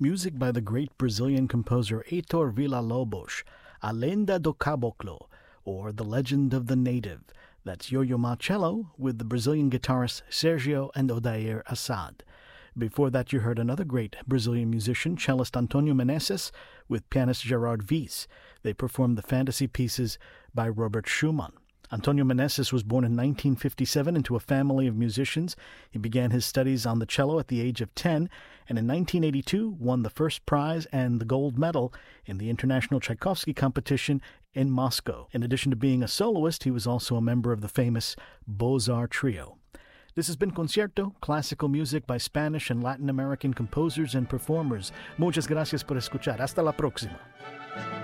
Music by the great Brazilian composer Heitor Villa-Lobos, A Lenda do Caboclo, or The Legend of the Native. That's Yo-Yo Ma cello with the Brazilian guitarists Sergio and Odair Assad. Before that, you heard another great Brazilian musician, cellist Antonio Meneses, with pianist Gerard Wyss. They performed the fantasy pieces by Robert Schumann. Antonio Meneses was born in 1957 into a family of musicians. He began his studies on the cello at the age of 10, and in 1982 won the first prize and the gold medal in the International Tchaikovsky Competition in Moscow. In addition to being a soloist, he was also a member of the famous Beaux-Arts Trio. This has been Concierto, classical music by Spanish and Latin American composers and performers. Muchas gracias por escuchar. Hasta la próxima.